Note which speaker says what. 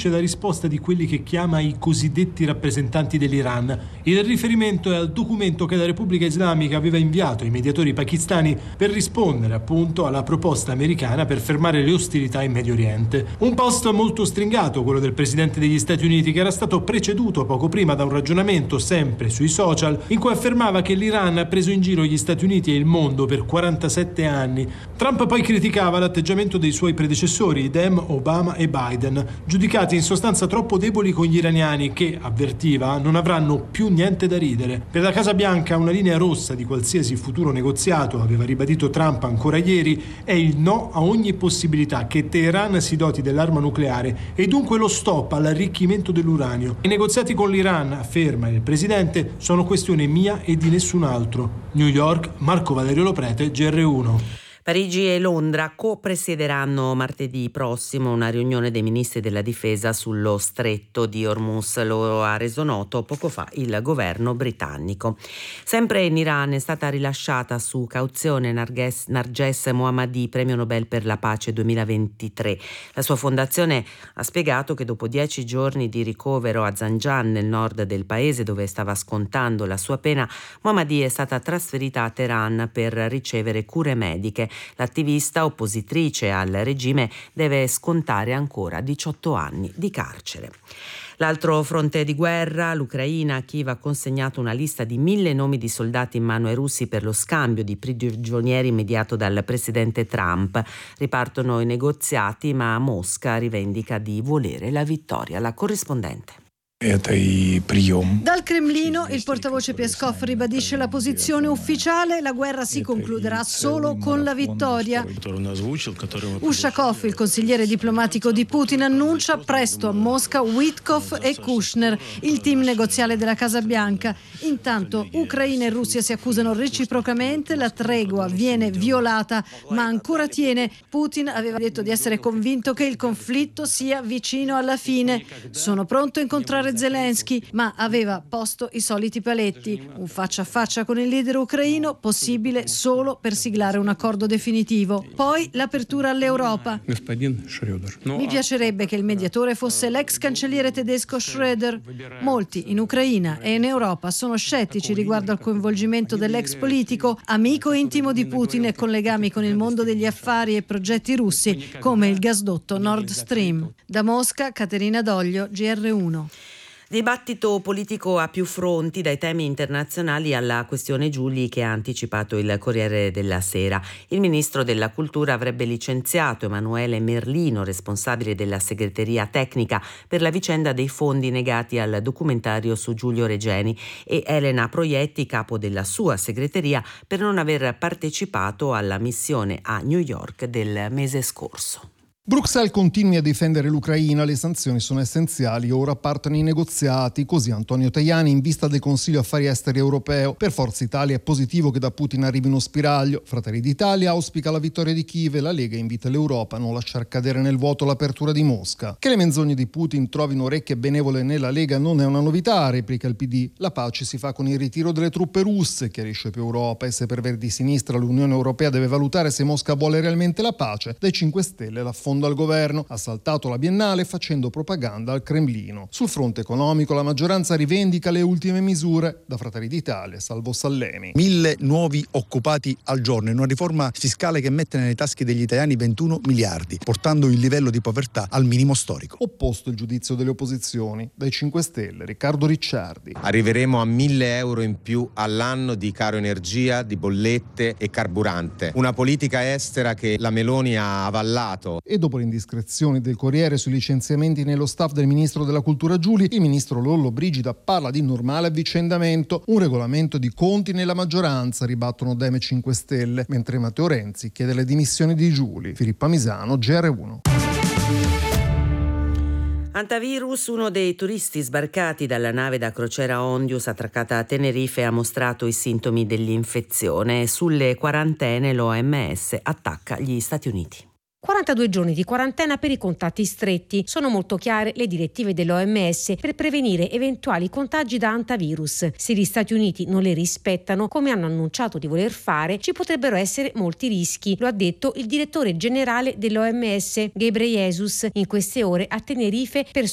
Speaker 1: costruisce la risposta di quelli che chiama i cosiddetti rappresentanti dell'Iran. Il riferimento è al documento che la Repubblica Islamica aveva inviato ai mediatori pakistani per rispondere appunto alla proposta americana per fermare le ostilità in Medio Oriente. Un post molto stringato, quello del presidente degli Stati Uniti, che era stato preceduto poco prima da un ragionamento sempre sui social in cui affermava che l'Iran ha preso in giro gli Stati Uniti e il mondo per 47 anni. Trump poi criticava l'atteggiamento dei suoi predecessori, Dem, Obama e Biden, giudicati in sostanza troppo deboli con gli iraniani che, avvertiva, non avranno più niente da ridere. Per la Casa Bianca una linea rossa di qualsiasi futuro negoziato, aveva ribadito Trump ancora ieri, è il no a ogni possibilità che Teheran si doti dell'arma nucleare e dunque lo stop all'arricchimento dell'uranio. I negoziati con l'Iran, afferma il presidente, sono questione mia e di nessun altro. New York, Marco Valerio Loprete, GR1.
Speaker 2: Parigi e Londra co-presiederanno martedì prossimo una riunione dei ministri della difesa sullo stretto di Hormuz. Lo ha reso noto poco fa il governo britannico. Sempre in Iran è stata rilasciata su cauzione Narges Mohammadi, premio Nobel per la pace 2023. La sua fondazione ha spiegato che dopo 10 giorni di ricovero a Zanjan, nel nord del paese dove stava scontando la sua pena, Mohammadi è stata trasferita a Teheran per ricevere cure mediche. L'attivista, oppositrice al regime, deve scontare ancora 18 anni di carcere. L'altro fronte di guerra, l'Ucraina. Kiev ha consegnato una lista di 1.000 nomi di soldati in mano ai russi per lo scambio di prigionieri mediato dal presidente Trump. Ripartono i negoziati, ma Mosca rivendica di volere la vittoria. La corrispondente.
Speaker 3: Dal Cremlino il portavoce Peskov ribadisce la posizione ufficiale: la guerra si concluderà solo con la vittoria. Ushakov, il consigliere diplomatico di Putin, annuncia presto a Mosca Witkoff e Kushner, il team negoziale della Casa Bianca. Intanto Ucraina e Russia si accusano reciprocamente, la tregua viene violata ma ancora tiene. Putin aveva detto di essere convinto che il conflitto sia vicino alla fine. Sono pronto a incontrare Zelensky, ma aveva posto i soliti paletti: un faccia a faccia con il leader ucraino possibile solo per siglare un accordo definitivo. Poi l'apertura all'Europa. Mi piacerebbe che il mediatore fosse l'ex cancelliere tedesco Schröder. Molti in Ucraina e in Europa sono scettici riguardo al coinvolgimento dell'ex politico, amico intimo di Putin e con legami con il mondo degli affari e progetti russi come il gasdotto Nord Stream. Da Mosca, Caterina Doglio, GR1.
Speaker 2: Dibattito politico a più fronti, dai temi internazionali alla questione Giulli, che ha anticipato il Corriere della Sera. Il ministro della Cultura avrebbe licenziato Emanuele Merlino, responsabile della segreteria tecnica per la vicenda dei fondi negati al documentario su Giulio Regeni, e Elena Proietti, capo della sua segreteria, per non aver partecipato alla missione a New York del mese scorso.
Speaker 4: Bruxelles continui a difendere l'Ucraina, le sanzioni sono essenziali, ora partono i negoziati, così Antonio Tajani in vista del Consiglio Affari Esteri europeo. Per Forza Italia è positivo che da Putin arrivi uno spiraglio. Fratelli d'Italia auspica la vittoria di Kiev e la Lega invita l'Europa a non lasciar cadere nel vuoto l'apertura di Mosca. Che le menzogne di Putin trovino orecchie benevole nella Lega non è una novità, replica il PD. La pace si fa con il ritiro delle truppe russe, chiarisce più Europa, e se per Verdi Sinistra l'Unione Europea deve valutare se Mosca vuole realmente la pace, dai 5 Stelle l'affondo al governo, ha saltato la Biennale facendo propaganda al Cremlino. Sul fronte economico la maggioranza rivendica le ultime misure, da Fratelli d'Italia, Salvo Sallemi.
Speaker 5: 1.000 nuovi occupati al giorno, in una riforma fiscale che mette nelle tasche degli italiani 21 miliardi, portando il livello di povertà al minimo storico.
Speaker 4: Opposto il giudizio delle opposizioni, dai 5 Stelle, Riccardo Ricciardi.
Speaker 6: Arriveremo a 1.000 euro in più all'anno di caro energia, di bollette e carburante. Una politica estera che la Meloni ha avallato.
Speaker 4: E dopo l'indiscrezione del Corriere sui licenziamenti nello staff del ministro della Cultura Giuli, il ministro Lollobrigida parla di normale avvicendamento, un regolamento di conti nella maggioranza, ribattono Dem e 5 Stelle, mentre Matteo Renzi chiede le dimissioni di Giuli. Filippa Misano, GR1.
Speaker 2: Antivirus, uno dei turisti sbarcati dalla nave da crociera Ondius attraccata a Tenerife, ha mostrato i sintomi dell'infezione. Sulle quarantene l'OMS attacca gli Stati Uniti.
Speaker 7: 42 giorni di quarantena per i contatti stretti. Sono molto chiare le direttive dell'OMS per prevenire eventuali contagi da antivirus. Se gli Stati Uniti non le rispettano, come hanno annunciato di voler fare, ci potrebbero essere molti rischi. Lo ha detto il direttore generale dell'OMS, Ghebreyesus, in queste ore a Tenerife per